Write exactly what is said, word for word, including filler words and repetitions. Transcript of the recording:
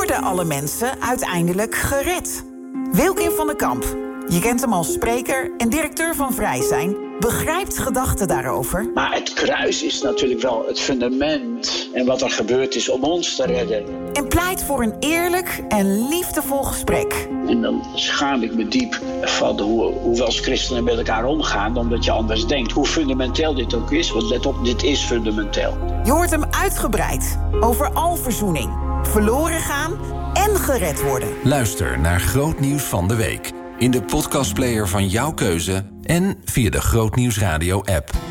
worden alle mensen uiteindelijk gered? Wilkin van den Kamp, je kent hem als spreker en directeur van Vrij Zijn, begrijpt gedachten daarover. Maar het kruis is natuurlijk wel het fundament en wat er gebeurd is om ons te redden. En pleit voor een eerlijk en liefdevol gesprek. En dan schaam ik me diep van hoe, hoe we als christenen met elkaar omgaan, omdat je anders denkt. Hoe fundamenteel dit ook is, want let op, dit is fundamenteel. Je hoort hem uitgebreid over alverzoening, verloren gaan en gered worden. Luister naar Groot Nieuws van de Week in de podcastplayer van jouw keuze en via de Groot Nieuws Radio app.